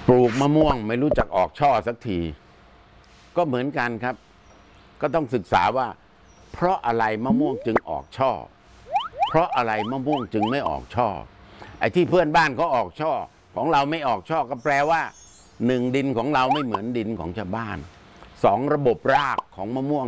ปลูกมะม่วงไม่รู้จักออกช่อสักทีก็เหมือนกันครับก็ต้องศึกษาว่าเพราะอะไรมะม่วงจึงออกช่อเพราะอะไรมะม่วงจึงไม่ออกช่อไอ้ที่เพื่อนบ้านเขาออกช่อของเราไม่ออกช่อก็แปลว่า1ดินของเราไม่เหมือนดินของชาวบ้าน2ระบบรากของมะม่วง